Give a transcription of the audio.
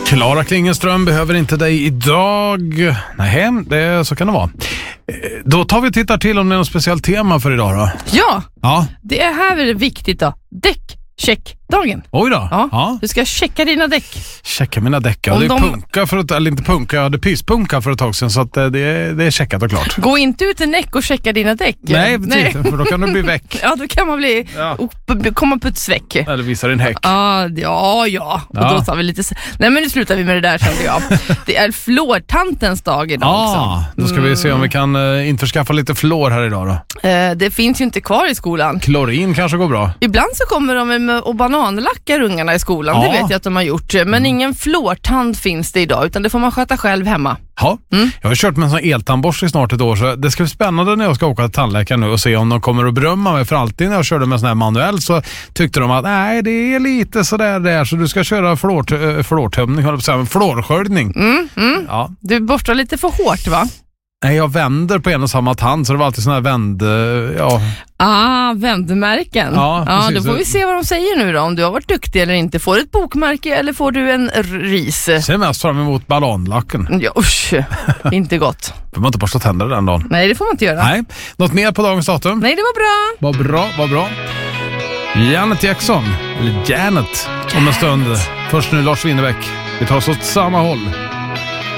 Klara Klingenström behöver inte dig idag. Nej, så kan det vara. Då tar vi och tittar till om det är något speciellt tema för idag då. Ja. Det är här är det viktigt då. Däck-check-dagen. Oj då. Ja. Du ska checka dina däck. Checka mina däck. Ja, det är punka eller inte punka. Jag hade pyspunka för ett tag sedan, så att det är checkat och klart. Gå inte ut en näck och checka dina däck. Nej, för då kan du bli väck. Ja, då kan man bli komma på ett sväck. Eller visa din häck. Ja. Och då tar vi lite... Nej, men nu slutar vi med det där, kände jag. Det är flårtantens dag idag också. Då ska vi se om vi kan införskaffa lite flår här idag då. Det finns ju inte kvar i skolan. Klorin kanske går bra. Ibland så kommer de och bananlackar ungarna i skolan. Det vet jag att de har gjort. Men ingen flårtand finns det idag, utan det får man sköta själv hemma. Ja, jag har kört med en sån eltandborste i snart ett år, så det ska bli spännande när jag ska åka till tandläkaren nu och se om de kommer att berömma mig. För alltid när jag körde med en sån här manuell så tyckte de att nej, det är lite sådär så du ska köra flårtömning, flårsköljning. Ja. Du borstar lite för hårt, va? Nej, jag vänder på en och samma tand, så det var alltid sån här vändmärken. Ja, då får vi se vad de säger nu då, om du har varit duktig eller inte. Får du ett bokmärke eller får du en ris? Ser mest fram emot ballonlacken. Ja, usch, inte gott. Får man inte borsta tänder den dagen? Nej, det får man inte göra. Nej, något mer på dagens datum? Nej, det var bra. Vad bra. Janet Jackson, eller Janet, om en stund. Först nu Lars Winnerbäck. Vi tar oss åt samma håll.